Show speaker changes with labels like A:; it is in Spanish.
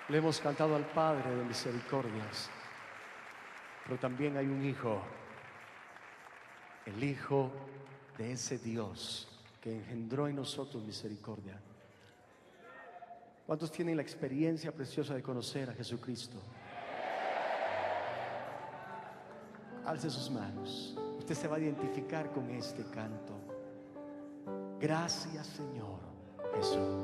A: Le hemos cantado al Padre de misericordias, pero también hay un Hijo, el Hijo de ese Dios que engendró en nosotros misericordia. ¿Cuántos tienen la experiencia preciosa de conocer a Jesucristo? Alce sus manos. Usted se va a identificar con este canto. Gracias, Señor Jesús.